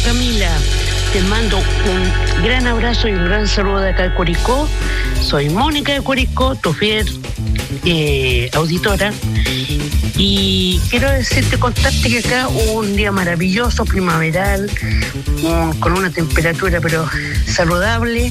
Camila, te mando un gran abrazo y un gran saludo de acá de Curicó. Soy Mónica de Curicó, tu fiel auditora. Y quiero contarte que acá un día maravilloso, primaveral, con una temperatura pero saludable.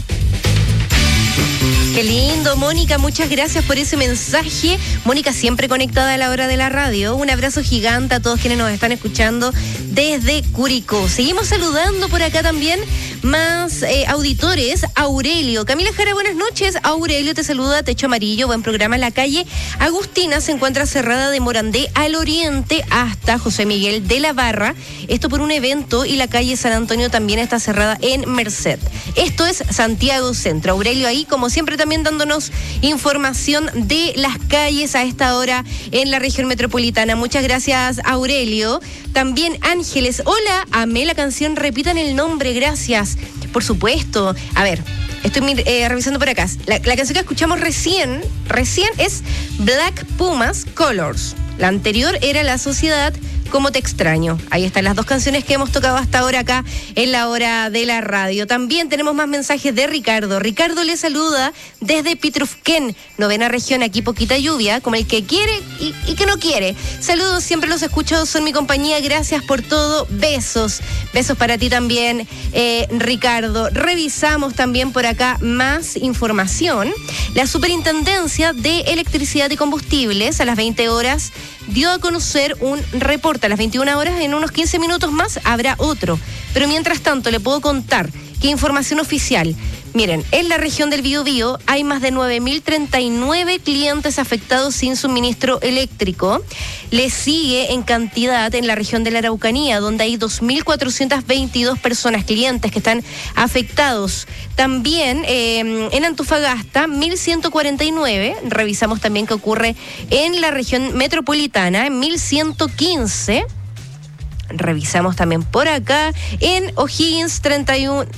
Qué lindo, Mónica, muchas gracias por ese mensaje. Mónica siempre conectada a la hora de la radio. Un abrazo gigante a todos quienes nos están escuchando desde Curicó. Seguimos saludando por acá también más auditores. Aurelio, Camila Jara, buenas noches. Aurelio te saluda, Techo Amarillo, buen programa. La calle Agustina se encuentra cerrada de Morandé al oriente hasta José Miguel de la Barra. Esto por un evento, y la calle San Antonio también está cerrada en Merced. Esto es Santiago Centro. Aurelio ahí, como siempre, también dándonos información de las calles a esta hora en la región metropolitana. Muchas gracias, Aurelio. También Ángeles, hola, amé la canción, repitan el nombre, gracias. Por supuesto. A ver, estoy revisando por acá. La canción que escuchamos recién es Black Pumas Colors. La anterior era La Sociedad, Cómo te extraño. Ahí están las dos canciones que hemos tocado hasta ahora acá en la hora de la radio. También tenemos más mensajes de Ricardo. Ricardo le saluda desde Pitrufquén, 9ª región, aquí poquita lluvia, como el que quiere y que no quiere. Saludos, siempre los escucho, son mi compañía, gracias por todo, besos. Besos para ti también, Ricardo. Revisamos también por acá más información. La Superintendencia de Electricidad y Combustibles a las 20 horas dio a conocer un reporte. A las 21 horas, en unos 15 minutos más, habrá otro. Pero mientras tanto, le puedo contar que información oficial. Miren, en la región del Biobío hay más de 9.039 clientes afectados sin suministro eléctrico. Le sigue en cantidad en la región de la Araucanía, donde hay 2.422 personas, clientes que están afectados. También en Antofagasta, 1.149. Revisamos también qué ocurre en la región metropolitana, en 1.115. Revisamos también por acá en O'Higgins, 31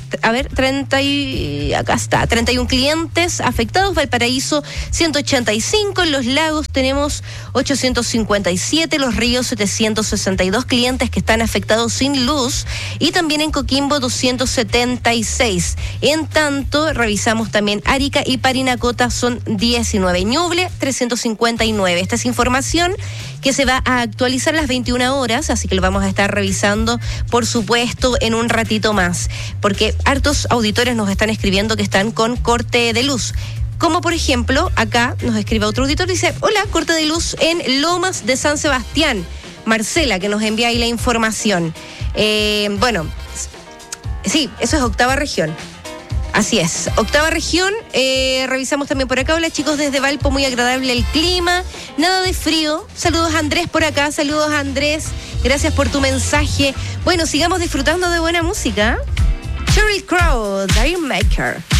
clientes afectados. Valparaíso, 185. En Los Lagos tenemos 857. Los Ríos, 762 clientes que están afectados sin luz. Y también en Coquimbo, 276. En tanto, revisamos también Arica y Parinacota, son 19. Ñuble, 359. Esta es información que se va a actualizar a las 21 horas, así que lo vamos a estar revisando, por supuesto, en un ratito más, porque hartos auditores nos están escribiendo que están con corte de luz. Como por ejemplo, acá nos escribe otro auditor, dice, hola, corte de luz en Lomas de San Sebastián. Marcela, que nos envía ahí la información. Bueno, sí, eso es 8ª región. Así es, 8ª región, revisamos también por acá. Hola chicos, desde Valpo, muy agradable el clima, nada de frío. Saludos a Andrés por acá, saludos a Andrés, gracias por tu mensaje. Bueno, sigamos disfrutando de buena música. Sheryl Crow, Dream Maker.